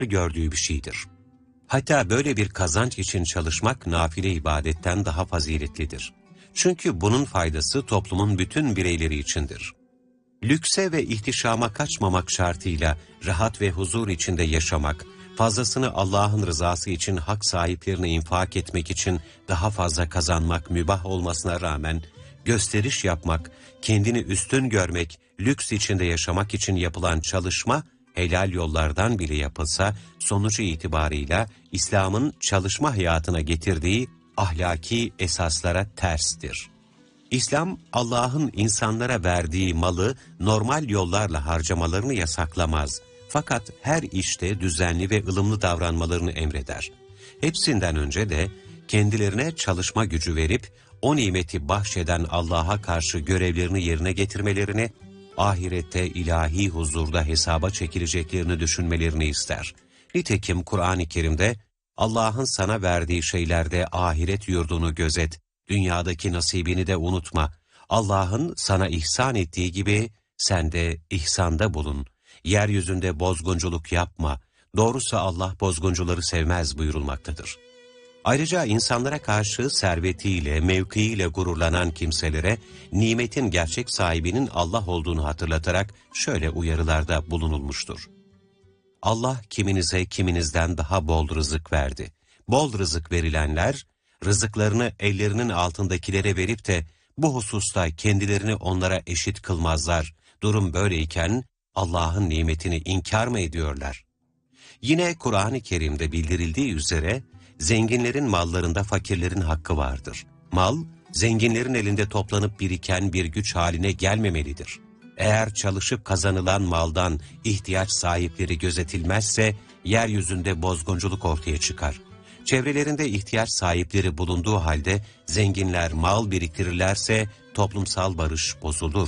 gördüğü bir şeydir. Hatta böyle bir kazanç için çalışmak nafile ibadetten daha faziletlidir. Çünkü bunun faydası toplumun bütün bireyleri içindir. Lükse ve ihtişama kaçmamak şartıyla rahat ve huzur içinde yaşamak, fazlasını Allah'ın rızası için hak sahiplerine infak etmek için daha fazla kazanmak mübah olmasına rağmen, gösteriş yapmak, kendini üstün görmek, lüks içinde yaşamak için yapılan çalışma, helal yollardan bile yapılsa, sonucu itibarıyla İslam'ın çalışma hayatına getirdiği ahlaki esaslara terstir. İslam, Allah'ın insanlara verdiği malı normal yollarla harcamalarını yasaklamaz. Fakat her işte düzenli ve ılımlı davranmalarını emreder. Hepsinden önce de kendilerine çalışma gücü verip o nimeti bahşeden Allah'a karşı görevlerini yerine getirmelerini, ahirette ilahi huzurda hesaba çekileceklerini düşünmelerini ister. Nitekim Kur'an-ı Kerim'de Allah'ın sana verdiği şeylerde ahiret yurdunu gözet, dünyadaki nasibini de unutma. Allah'ın sana ihsan ettiği gibi sen de ihsanda bulun. Yeryüzünde bozgunculuk yapma. Doğrusu Allah bozguncuları sevmez buyurulmaktadır. Ayrıca insanlara karşı servetiyle, mevkiiyle gururlanan kimselere nimetin gerçek sahibinin Allah olduğunu hatırlatarak şöyle uyarılarda bulunulmuştur. Allah kiminize kiminizden daha bol rızık verdi. Bol rızık verilenler, rızıklarını ellerinin altındakilere verip de bu hususta kendilerini onlara eşit kılmazlar. Durum böyleyken Allah'ın nimetini inkar mı ediyorlar? Yine Kur'an-ı Kerim'de bildirildiği üzere zenginlerin mallarında fakirlerin hakkı vardır. Mal, zenginlerin elinde toplanıp biriken bir güç haline gelmemelidir. Eğer çalışıp kazanılan maldan ihtiyaç sahipleri gözetilmezse yeryüzünde bozgunculuk ortaya çıkar. Çevrelerinde ihtiyaç sahipleri bulunduğu halde zenginler mal biriktirirlerse toplumsal barış bozulur.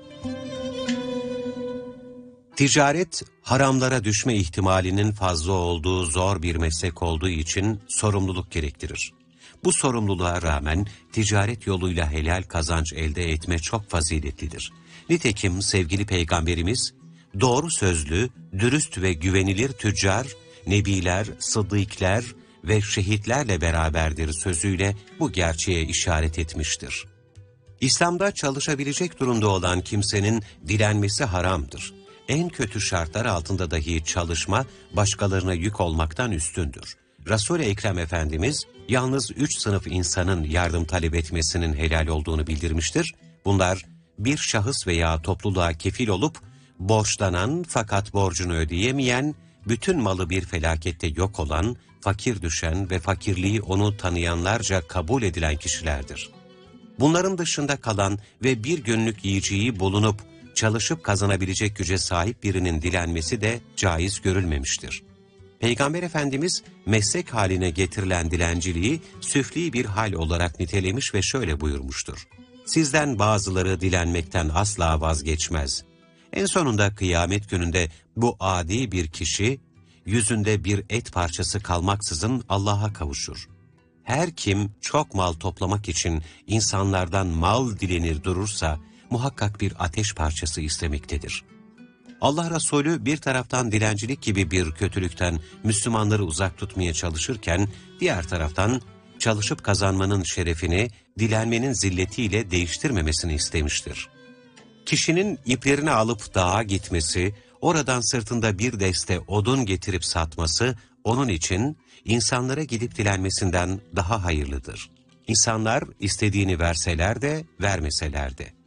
Ticaret, haramlara düşme ihtimalinin fazla olduğu zor bir meslek olduğu için sorumluluk gerektirir. Bu sorumluluğa rağmen ticaret yoluyla helal kazanç elde etme çok faziletlidir. Nitekim sevgili Peygamberimiz, doğru sözlü, dürüst ve güvenilir tüccar, nebiler, sıddıkler ve şehitlerle beraberdir sözüyle bu gerçeğe işaret etmiştir. İslam'da çalışabilecek durumda olan kimsenin dilenmesi haramdır. En kötü şartlar altında dahi çalışma başkalarına yük olmaktan üstündür. Resul-i Ekrem Efendimiz yalnız 3 sınıf insanın yardım talep etmesinin helal olduğunu bildirmiştir. Bunlar bir şahıs veya topluluğa kefil olup borçlanan fakat borcunu ödeyemeyen, bütün malı bir felakette yok olan, fakir düşen ve fakirliği onu tanıyanlarca kabul edilen kişilerdir. Bunların dışında kalan ve bir günlük yiyeceği bulunup çalışıp kazanabilecek güce sahip birinin dilenmesi de caiz görülmemiştir. Peygamber Efendimiz meslek haline getirilen dilenciliği süfli bir hal olarak nitelemiş ve şöyle buyurmuştur. Sizden bazıları dilenmekten asla vazgeçmez. En sonunda kıyamet gününde bu adi bir kişi yüzünde bir et parçası kalmaksızın Allah'a kavuşur. Her kim çok mal toplamak için insanlardan mal dilenir durursa muhakkak bir ateş parçası istemektedir. Allah Resulü bir taraftan dilencilik gibi bir kötülükten Müslümanları uzak tutmaya çalışırken diğer taraftan çalışıp kazanmanın şerefini dilenmenin zilletiyle değiştirmemesini istemiştir. Kişinin iplerini alıp dağa gitmesi, oradan sırtında bir deste odun getirip satması onun için insanlara gidip dilenmesinden daha hayırlıdır. İnsanlar istediğini verseler de vermeseler de.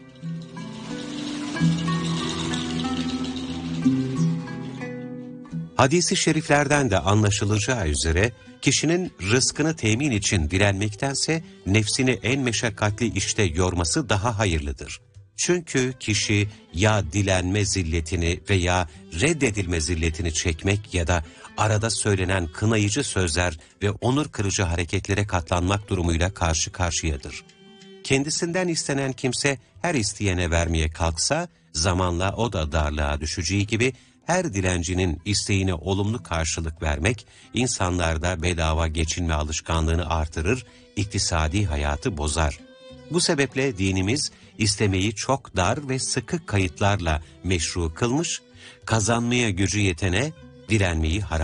Hadis-i şeriflerden de anlaşılacağı üzere kişinin rızkını temin için dilenmektense nefsini en meşakkatli işte yorması daha hayırlıdır. Çünkü kişi ya dilenme zilletini veya reddedilme zilletini çekmek ya da arada söylenen kınayıcı sözler ve onur kırıcı hareketlere katlanmak durumuyla karşı karşıyadır. Kendisinden istenen kimse her isteyene vermeye kalksa zamanla o da darlığa düşeceği gibi her dilencinin isteğine olumlu karşılık vermek insanlarda bedava geçinme alışkanlığını artırır, iktisadi hayatı bozar. Bu sebeple dinimiz istemeyi çok dar ve sıkı kayıtlarla meşru kılmış, kazanmaya gücü yetene dilenmeyi haram